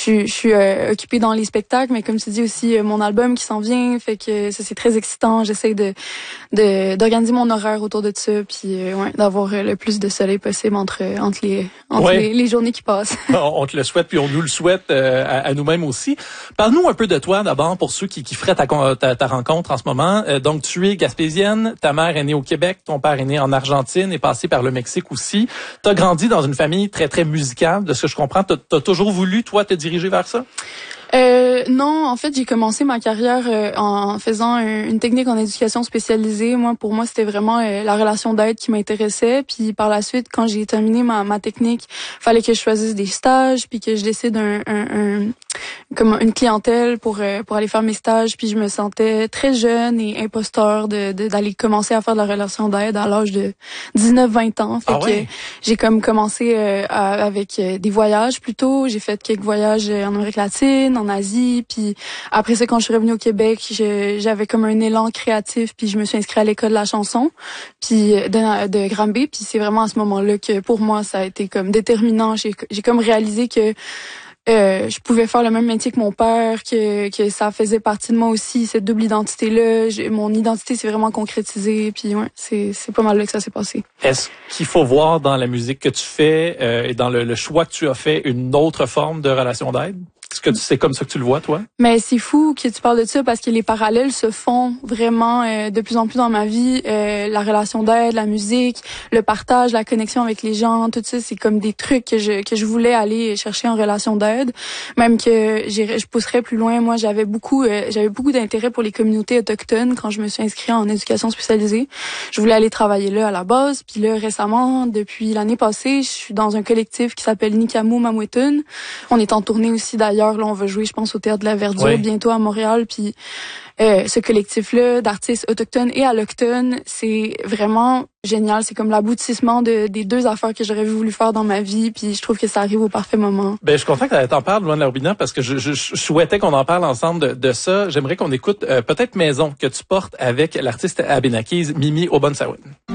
je suis occupée dans les spectacles, mais comme tu dis aussi, mon album qui s'en vient, fait que ça, c'est très excitant. J'essaie d'organiser mon horaire autour de ça, puis d'avoir le plus de soleil possible entre les journées qui passent. On te le souhaite, puis on nous le souhaite à nous-mêmes aussi. Parle-nous un peu de toi d'abord, pour ceux qui feraient ta rencontre en ce moment. Donc, tu es gaspésienne, ta mère est née au Québec, ton père est né en Argentine, est passé par le Mexique aussi. Tu as grandi dans une famille très, très musicale, de ce que je comprends. T'as toujours voulu, toi, te diriger vers ça? Non, en fait, j'ai commencé ma carrière en faisant une technique en éducation spécialisée. Pour moi, c'était vraiment la relation d'aide qui m'intéressait. Puis par la suite, quand j'ai terminé ma technique, fallait que je choisisse des stages, puis que je décide comme une clientèle pour aller faire mes stages. Puis je me sentais très jeune et imposteur d'aller commencer à faire de la relation d'aide à l'âge de 19-20 ans. Fait que j'ai comme commencé avec des voyages plutôt. J'ai fait quelques voyages en Amérique latine, en Asie, puis après ça, quand je suis revenue au Québec, j'avais comme un élan créatif, puis je me suis inscrite à l'école de la chanson, puis de Granby, puis c'est vraiment à ce moment-là que pour moi ça a été comme déterminant. J'ai comme réalisé que je pouvais faire le même métier que mon père, que ça faisait partie de moi aussi, cette double identité-là. Mon identité s'est vraiment concrétisée, puis c'est pas mal là que ça s'est passé. Est-ce qu'il faut voir dans la musique que tu fais et dans le choix que tu as fait une autre forme de relation d'aide? Est-ce que c'est comme ça que tu le vois, toi? Mais c'est fou que tu parles de ça parce que les parallèles se font vraiment de plus en plus dans ma vie. La relation d'aide, la musique, le partage, la connexion avec les gens, tout ça, c'est comme des trucs que je voulais aller chercher en relation d'aide. Même que je pousserais plus loin. Moi, j'avais beaucoup d'intérêt pour les communautés autochtones quand je me suis inscrite en éducation spécialisée. Je voulais aller travailler là à la base. Puis là, récemment, depuis l'année passée, je suis dans un collectif qui s'appelle Nikamu Mamwetun. On est en tournée aussi d'ailleurs. Là, on va jouer, je pense, au Théâtre de la Verdure bientôt à Montréal. Puis ce collectif-là d'artistes autochtones et allochtones, c'est vraiment génial. C'est comme l'aboutissement des deux affaires que j'aurais voulu faire dans ma vie. Puis je trouve que ça arrive au parfait moment. Je suis content que t'en parles, Louane Laroubina, parce que je souhaitais qu'on en parle ensemble de ça. J'aimerais qu'on écoute peut-être Maison que tu portes avec l'artiste abénaquise Mimi Obonsawin.